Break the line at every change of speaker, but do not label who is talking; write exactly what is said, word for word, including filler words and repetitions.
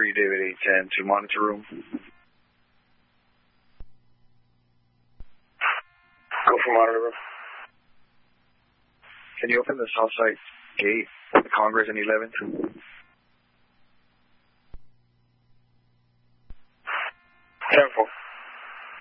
three, David eight ten to monitor room. Go for monitor room. Can you open the south side gate, the Congress and eleventh? ten four.